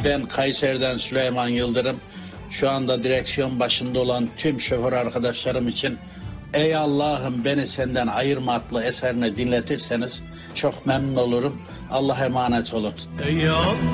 Ben Kayseri'den Süleyman Yıldırım. Şu anda direksiyon başında olan tüm şoför arkadaşlarım için Ey Allah'ım beni senden ayırma adlı eserini dinletirseniz çok memnun olurum. Allah'a emanet olun. Ey Allah.